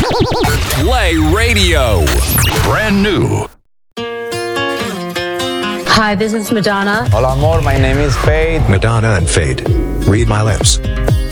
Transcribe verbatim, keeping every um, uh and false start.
Play Radio. Brand new. Hi, this is Madonna. Hola, amor. My name is Fade. Madonna and Fade. Read my lips.